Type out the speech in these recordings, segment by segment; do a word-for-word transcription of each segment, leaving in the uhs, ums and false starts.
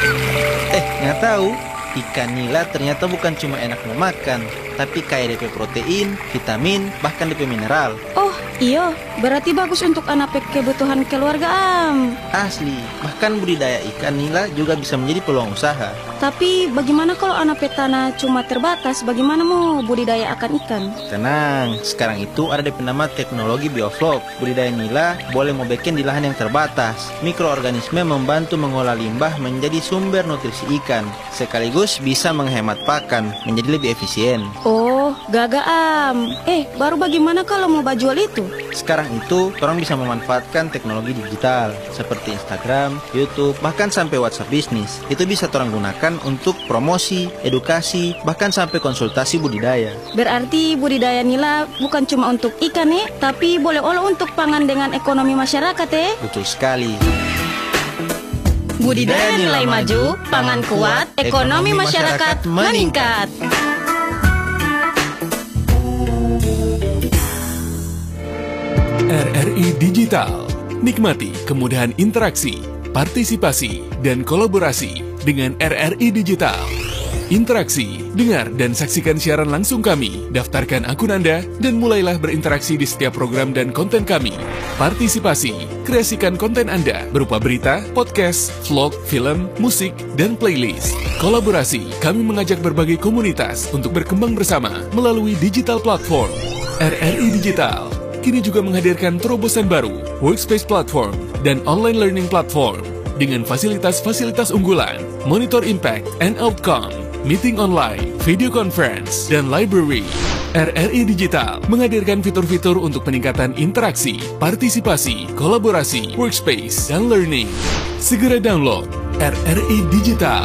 Eh, nggak tahu, ikan nila ternyata bukan cuma enak memakan, tapi kaya D P protein, vitamin, bahkan D P mineral. Oh iya, berarti bagus untuk anak kebutuhan keluarga am. Asli, bahkan budidaya ikan nila juga bisa menjadi peluang usaha. Tapi bagaimana kalau anak petana cuma terbatas, bagaimana mau budidaya akan ikan? Tenang, sekarang itu ada D P nama teknologi bioflok. Budidaya nila boleh mau bikin di lahan yang terbatas. Mikroorganisme membantu mengolah limbah menjadi sumber nutrisi ikan, sekaligus bisa menghemat pakan, menjadi lebih efisien. Oh, gaga am. Eh, baru bagaimana kalau mau jual itu? Sekarang itu, orang bisa memanfaatkan teknologi digital seperti Instagram, YouTube, bahkan sampai WhatsApp bisnis. Itu bisa orang gunakan untuk promosi, edukasi, bahkan sampai konsultasi budidaya. Berarti budidaya nila bukan cuma untuk ikan nih, tapi boleh olah untuk pangan dengan ekonomi masyarakat eh. Betul sekali. Budidaya nilai maju, pangan kuat, ekonomi masyarakat meningkat. R R I Digital. Nikmati kemudahan interaksi, partisipasi, dan kolaborasi dengan R R I Digital. Interaksi, dengar dan saksikan siaran langsung kami, daftarkan akun Anda, dan mulailah berinteraksi di setiap program dan konten kami. Partisipasi, kreasikan konten Anda berupa berita, podcast, vlog, film, musik, dan playlist. Kolaborasi, kami mengajak berbagai komunitas untuk berkembang bersama melalui digital platform. R R I Digital kini juga menghadirkan terobosan baru, workspace platform, dan online learning platform dengan fasilitas-fasilitas unggulan, monitor impact and outcome, meeting online, video conference, dan library. R R I Digital menghadirkan fitur-fitur untuk peningkatan interaksi, partisipasi, kolaborasi, workspace, dan learning. Segera download R R I Digital.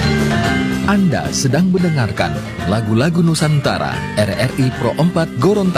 Anda sedang mendengarkan lagu-lagu Nusantara R R I Pro empat Gorontalo.